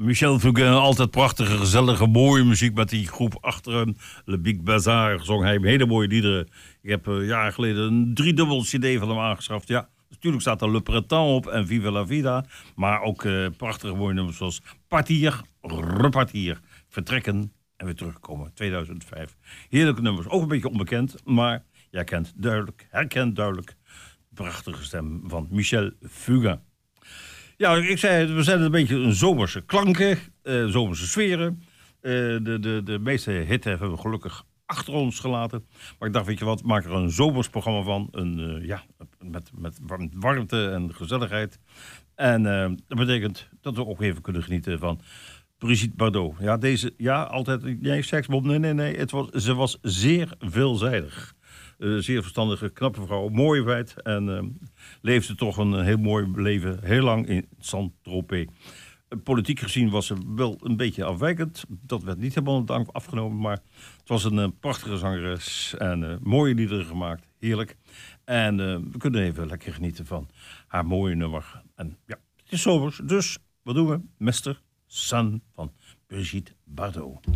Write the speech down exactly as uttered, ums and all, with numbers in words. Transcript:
Michel Fugain, altijd prachtige, gezellige, mooie muziek met die groep achter hem. Le Big Bazar zong hij hele mooie liederen. Ik heb uh, jaren geleden een driedubbel cd van hem aangeschaft. Ja, natuurlijk staat er Le Printemps op en Viva la Vida. Maar ook uh, prachtige mooie nummers zoals Partir, Repartir, Vertrekken en weer terugkomen. tweeduizend vijf. Heerlijke nummers, ook een beetje onbekend, maar jij kent duidelijk, herkent duidelijk de prachtige stem van Michel Fugain. Ja, ik zei, we zijn een beetje een zomerse klanken, uh, zomerse sferen. Uh, de, de, de meeste hitte hebben we gelukkig achter ons gelaten. Maar ik dacht, weet je wat, maak er een zomers programma van. Een, uh, ja, met, met warmte en gezelligheid. En uh, dat betekent dat we ook even kunnen genieten van Brigitte Bardot. Ja, deze, ja, altijd, nee, seksbom, nee, nee, nee. Het was, ze was zeer veelzijdig. Uh, zeer verstandige, knappe vrouw, mooie wijt. En uh, leefde toch een heel mooi leven, heel lang in Saint-Tropez. Uh, politiek gezien was ze wel een beetje afwijkend. Dat werd niet helemaal dank afgenomen, maar het was een uh, prachtige zangeres. En uh, mooie liederen gemaakt, heerlijk. En uh, we kunnen even lekker genieten van haar mooie nummer. En ja, het is zomers, dus wat doen we? mister Sun van Brigitte Bardot.